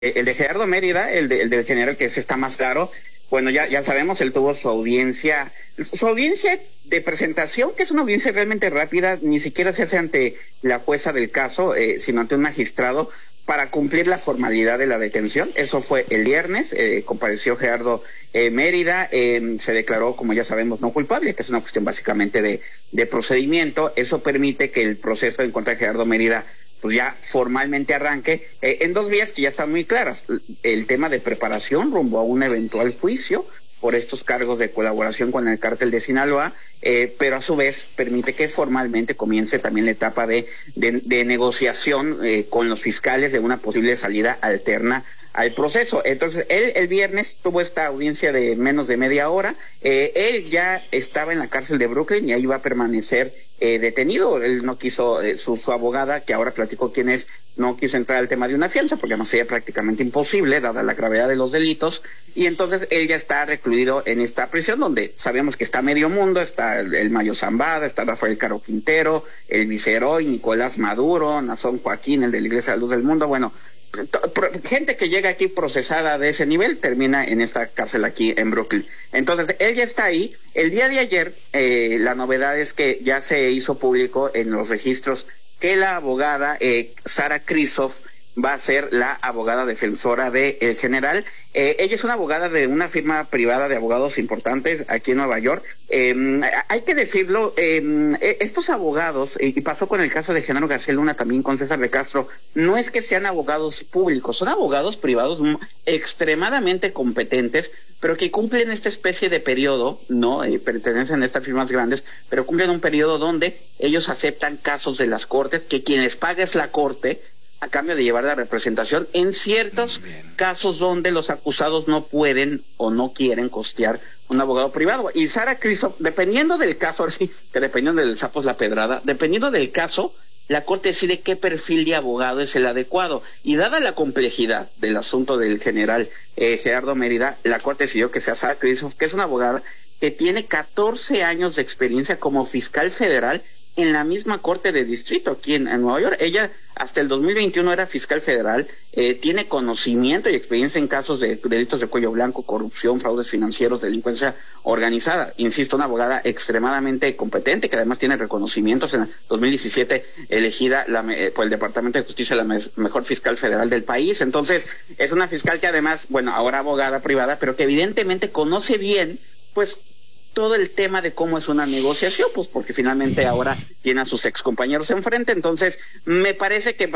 El de Gerardo Mérida, el del general, que ese está más claro. Bueno, ya sabemos, él tuvo su audiencia de presentación, que es una audiencia realmente rápida, ni siquiera se hace ante la jueza del caso, sino ante un magistrado, para cumplir la formalidad de la detención. Eso fue el viernes, compareció Gerardo Mérida, se declaró, como ya sabemos, no culpable, que es una cuestión básicamente de procedimiento. Eso permite que el proceso en contra de Gerardo Mérida pues ya formalmente arranque en 2 vías que ya están muy claras. El tema de preparación rumbo a un eventual juicio por estos cargos de colaboración con el cártel de Sinaloa, pero a su vez permite que formalmente comience también la etapa de negociación con los fiscales de una posible salida alterna al proceso. Entonces, él el viernes tuvo esta audiencia de menos de media hora. Él ya estaba en la cárcel de Brooklyn y ahí va a permanecer detenido. Él no quiso, su abogada, que ahora platicó quién es, no quiso entrar al tema de una fianza porque no sería prácticamente imposible, dada la gravedad de los delitos, y entonces él ya está recluido en esta prisión donde sabemos que está medio mundo. Está el Mayo Zambada, está Rafael Caro Quintero, el Viceroy, Nicolás Maduro, Nazón Joaquín, el de la Iglesia de la Luz del Mundo. Bueno, gente que llega aquí procesada de ese nivel termina en esta cárcel aquí en Brooklyn. Entonces, él ya está ahí. El día de ayer, la novedad es que ya se hizo público en los registros que la abogada Sara Krizoff va a ser la abogada defensora del general. Ella es una abogada de una firma privada de abogados importantes aquí en Nueva York. Hay que decirlo, estos abogados, y pasó con el caso de Genaro García Luna, también con César de Castro, no es que sean abogados públicos, son abogados privados extremadamente competentes, pero que cumplen esta especie de periodo, ¿no? Pertenecen a estas firmas grandes, pero cumplen un periodo donde ellos aceptan casos de las cortes, que quien les paga es la corte, a cambio de llevar la representación en ciertos casos donde los acusados no pueden o no quieren costear un abogado privado. Y Sara Krizoff, dependiendo del caso, ahora sí, que dependiendo del sapo es la pedrada, dependiendo del caso, la Corte decide qué perfil de abogado es el adecuado. Y dada la complejidad del asunto del general Gerardo Mérida, la Corte decidió que sea Sara Krizoff, que es una abogada que tiene 14 años de experiencia como fiscal federal en la misma Corte de Distrito aquí en Nueva York. Ella hasta el 2021 era fiscal federal, tiene conocimiento y experiencia en casos de delitos de cuello blanco, corrupción, fraudes financieros, delincuencia organizada. Insisto, una abogada extremadamente competente, que además tiene reconocimientos. En el 2017 elegida por el Departamento de Justicia la mejor fiscal federal del país. Entonces, es una fiscal que además, bueno, ahora abogada privada, pero que evidentemente conoce bien, pues, todo el tema de cómo es una negociación, pues porque finalmente ahora tiene a sus excompañeros enfrente. Entonces, me parece que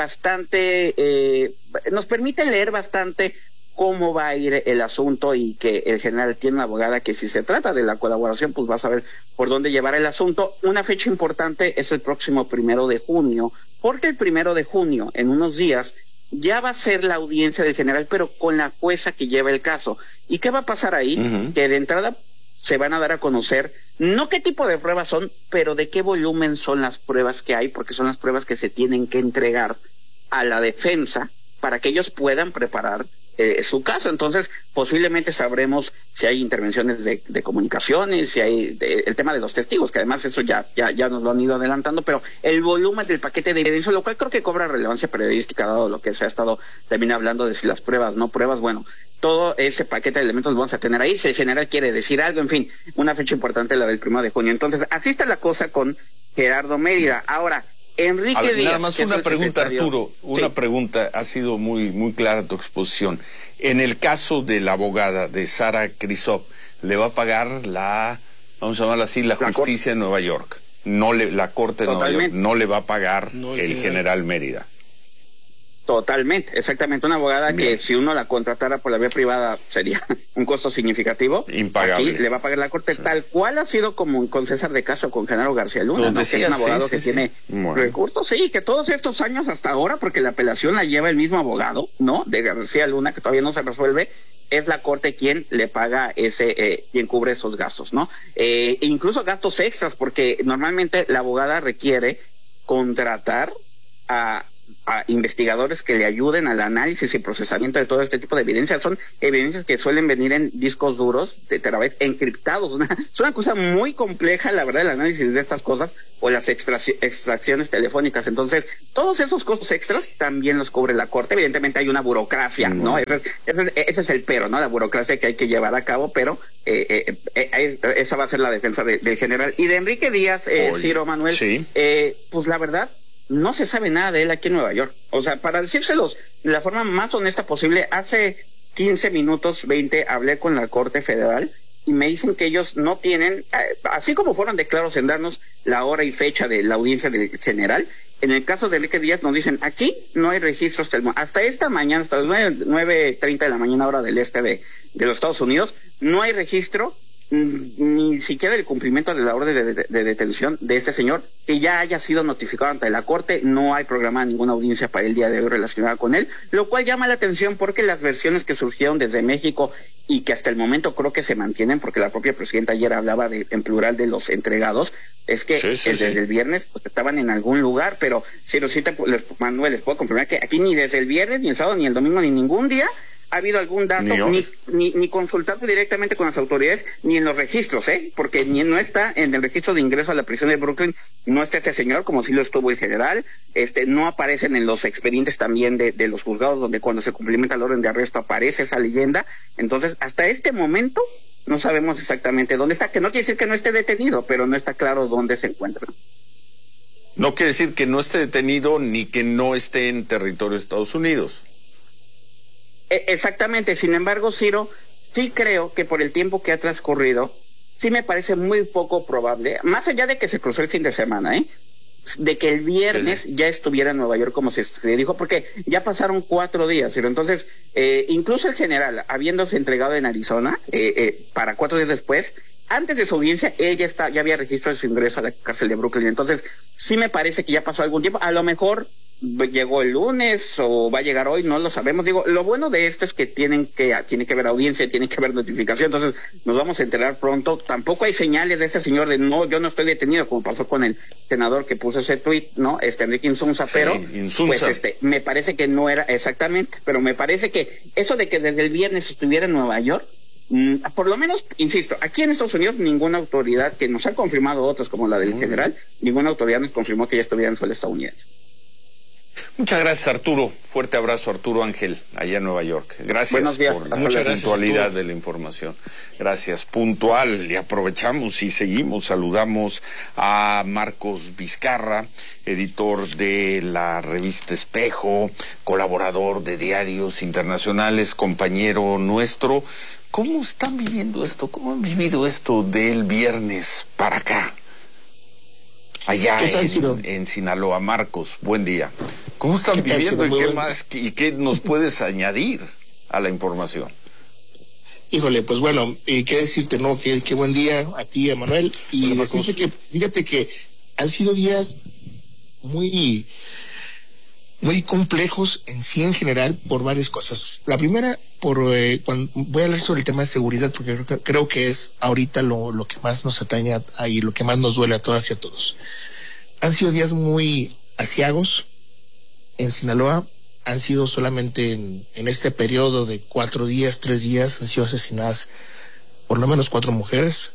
nos permite leer bastante cómo va a ir el asunto, y que el general tiene una abogada que, si se trata de la colaboración, pues va a saber por dónde llevar el asunto. Una fecha importante es el próximo 1 de junio, porque el 1 de junio, en unos días, ya va a ser la audiencia del general, pero con la jueza que lleva el caso. ¿Y qué va a pasar ahí? Que de entrada se van a dar a conocer, no qué tipo de pruebas son, pero de qué volumen son las pruebas que hay, porque son las pruebas que se tienen que entregar a la defensa para que ellos puedan preparar su caso. Entonces, posiblemente sabremos si hay intervenciones de comunicaciones, si hay el tema de los testigos, que además eso ya nos lo han ido adelantando, pero el volumen del paquete de evidencia, lo cual creo que cobra relevancia periodística, dado lo que se ha estado también hablando de si las pruebas, no pruebas, bueno, todo ese paquete de elementos lo vamos a tener ahí. Si el general quiere decir algo, en fin, una fecha importante, la del 1 de junio. Entonces, así está la cosa con Gerardo Mérida. Ahora, Enrique Díaz. Nada más una pregunta, Arturo. Una pregunta, ha sido muy clara tu exposición. En el caso de la abogada de Sara Krizoff, ¿le va a pagar vamos a llamarla así, la justicia de Nueva York? La Corte de Nueva York no le va a pagar el general Mérida. Totalmente, exactamente. Una abogada que, si uno la contratara por la vía privada, sería un costo significativo. Impagable. Aquí le va a pagar la Corte, tal cual ha sido como con César de Castro, con Genaro García Luna, ¿no? Que es un abogado que tiene recursos, que todos estos años hasta ahora, porque la apelación la lleva el mismo abogado, ¿no? De García Luna, que todavía no se resuelve, es la Corte quien le paga quien cubre esos gastos, ¿no? Incluso gastos extras, porque normalmente la abogada requiere contratar a a investigadores que le ayuden al análisis y procesamiento de todo este tipo de evidencias. Son evidencias que suelen venir en discos duros de terabytes encriptados. Es una cosa muy compleja, la verdad, el análisis de estas cosas o las extracciones telefónicas. Entonces, todos esos costos extras también los cubre la Corte. Evidentemente hay una burocracia, ¿no? Ese es el pero, ¿no? La burocracia que hay que llevar a cabo, pero esa va a ser la defensa del general. Y de Enrique Díaz, Ciro, Manuel, sí. Pues la verdad, no se sabe nada de él aquí en Nueva York. O sea, para decírselos de la forma más honesta posible, hace 15 minutos, 20, hablé con la Corte Federal y me dicen que ellos no tienen, así como fueron de claros en darnos la hora y fecha de la audiencia del general, en el caso de Enrique Díaz nos dicen, aquí no hay registros hasta esta mañana, hasta las 9:30 de la mañana hora del este de los Estados Unidos, no hay registro ni siquiera el cumplimiento de la orden de detención de este señor, que ya haya sido notificado ante la Corte. No hay programada ninguna audiencia para el día de hoy relacionada con él, lo cual llama la atención porque las versiones que surgieron desde México y que hasta el momento creo que se mantienen, porque la propia presidenta ayer hablaba en plural de los entregados, es que desde el viernes pues, estaban en algún lugar, pero Manuel, les puedo confirmar que aquí ni desde el viernes, ni el sábado, ni el domingo, ni ningún día ha habido algún dato, ni consultado directamente con las autoridades, ni en los registros, porque no está en el registro de ingreso a la prisión de Brooklyn, no está este señor, como sí lo estuvo el general, no aparecen en los expedientes también de los juzgados, donde cuando se cumplimenta la orden de arresto aparece esa leyenda. Entonces, hasta este momento, no sabemos exactamente dónde está, que no quiere decir que no esté detenido, pero no está claro dónde se encuentra. No quiere decir que no esté detenido, ni que no esté en territorio de Estados Unidos. Exactamente, sin embargo, Ciro, sí creo que por el tiempo que ha transcurrido, sí me parece muy poco probable, más allá de que se cruzó el fin de semana, de que el viernes ya estuviera en Nueva York, como se dijo, porque ya pasaron 4 días, Ciro. Entonces, incluso el general, habiéndose entregado en Arizona, para 4 días después, antes de su audiencia, él ya había registro de su ingreso a la cárcel de Brooklyn. Entonces, sí me parece que ya pasó algún tiempo, a lo mejor llegó el lunes o va a llegar hoy, no lo sabemos. Digo, lo bueno de esto es que tiene que haber audiencia, tiene que haber notificación, entonces nos vamos a enterar pronto. Tampoco hay señales de ese señor de no, yo no estoy detenido, como pasó con el senador que puso ese tuit, ¿no? Enrique Insunza, pero Insunza. Pues me parece que no era exactamente, pero me parece que eso de que desde el viernes estuviera en Nueva York, por lo menos, insisto, aquí en Estados Unidos ninguna autoridad, que nos ha confirmado otras como la del general, ninguna autoridad nos confirmó que ya estuviera en suelo estadounidense. Muchas gracias, Arturo. Fuerte abrazo, Arturo Ángel, allá en Nueva York. Gracias por la puntualidad de la información. Gracias, puntual. Y aprovechamos y seguimos. Saludamos a Marcos Vizcarra, editor de la revista Espejo, colaborador de diarios internacionales, compañero nuestro. ¿Cómo están viviendo esto? ¿Cómo han vivido esto del viernes para acá? Allá en Sinaloa. Marcos, buen día. ¿Cómo están viviendo y qué más y qué nos puedes añadir a la información? Híjole, pues bueno, qué decirte, ¿no? Qué buen día a ti, a Manuel. Y decirte que, fíjate que han sido días muy complejos en sí en general por varias cosas. La primera, voy a hablar sobre el tema de seguridad, porque creo que es ahorita lo que más nos atañe y lo que más nos duele a todas y a todos. Han sido días muy aciagos en Sinaloa. Han sido solamente en este periodo de 4 días, 3 días, han sido asesinadas por lo menos 4 mujeres.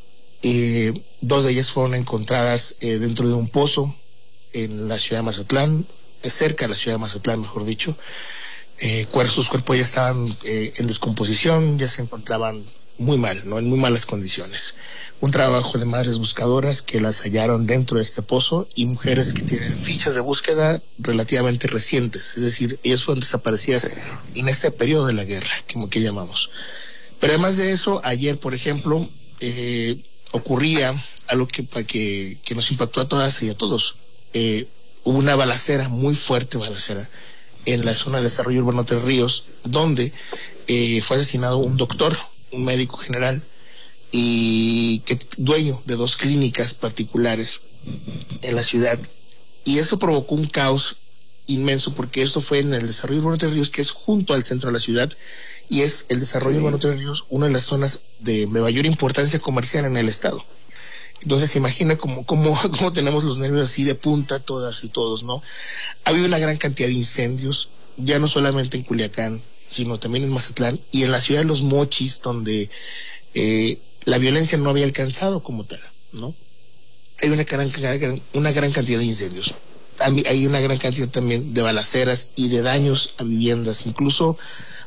2 de ellas fueron encontradas dentro de un pozo en la ciudad de Mazatlán, cerca de la ciudad de Mazatlán, mejor dicho. Sus cuerpos ya estaban en descomposición, ya se encontraban muy mal, ¿no? En muy malas condiciones. Un trabajo de madres buscadoras que las hallaron dentro de este pozo y mujeres que tienen fichas de búsqueda relativamente recientes, es decir, ellas fueron desaparecidas en este periodo de la guerra, como que llamamos. Pero además de eso, ayer, por ejemplo, ocurría algo que nos impactó a todas y a todos. Hubo una balacera, muy fuerte balacera, en la zona de desarrollo urbano de Ríos, donde fue asesinado un doctor, un médico general, y dueño de 2 clínicas particulares en la ciudad. Y eso provocó un caos inmenso, porque esto fue en el desarrollo urbano de Ríos, que es junto al centro de la ciudad, y es el desarrollo urbano de Ríos una de las zonas de mayor importancia comercial en el estado. Entonces se imagina cómo tenemos los nervios así de punta todas y todos, ¿no? Ha habido una gran cantidad de incendios, ya no solamente en Culiacán, sino también en Mazatlán y en la ciudad de Los Mochis, donde la violencia no había alcanzado como tal, ¿no? Hay una gran cantidad de incendios. Hay una gran cantidad también de balaceras y de daños a viviendas. Incluso